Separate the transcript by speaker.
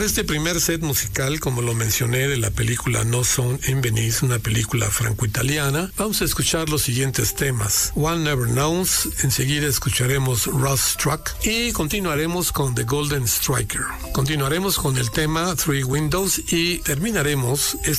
Speaker 1: Para este primer set musical, como lo mencioné, de la película No Zone in Venice, una película franco-italiana, vamos a escuchar los siguientes temas. One Never Knows, enseguida escucharemos Rust Struck y continuaremos con The Golden Striker. Continuaremos con el tema Three Windows y terminaremos